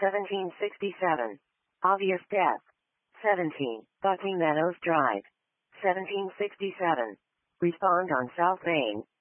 1767. Obvious death. 17. Bucking Meadows Drive. 1767. Respond on South Main.